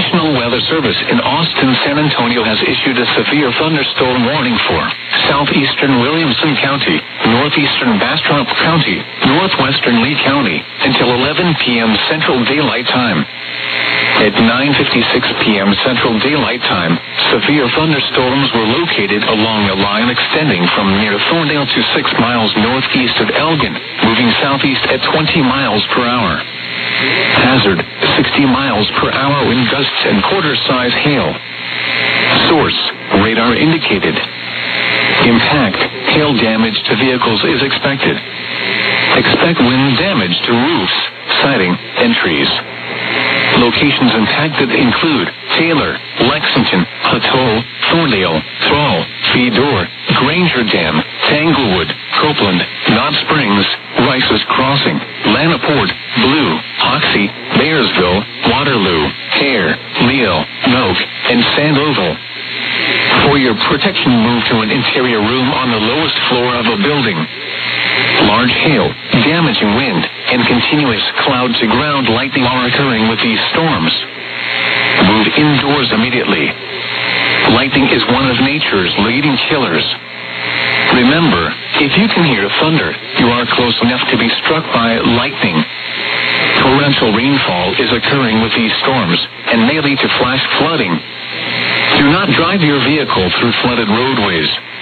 National Weather Service in Austin, San Antonio has issued a severe thunderstorm warning for southeastern Williamson County, northeastern Bastrop County, northwestern Lee County until 11 p.m. Central Daylight Time. At 9:56 p.m. Central Daylight Time, severe thunderstorms were located along a line extending from near Thorndale to 6 miles northeast of Elgin, moving southeast at 20 miles per hour. Hazard, 60 miles per hour wind gusts and quarter-size hail. Source, radar indicated. Impact, hail damage to vehicles is expected. Expect wind damage to roofs, siding, and trees. Locations impacted include Taylor, Lexington, Huttole, Thorndale, Thrall, Fedor, Granger Dam, Tanglewood, Copeland, Knott Springs, Rice's Crossing, Lanaport, Blue, Hoxie, Bearsville, Waterloo, Hare, Leo, Noak, and Sandoval. For your protection, move to an interior room on the lowest floor of a building. Large hail, damaging wind, and continuous cloud-to-ground lightning are occurring with these storms. Move indoors immediately. Lightning is one of nature's leading killers. Remember, if you can hear thunder, you are close enough to be struck by lightning. Torrential rainfall is occurring with these storms and may lead to flash flooding. Do not drive your vehicle through flooded roadways.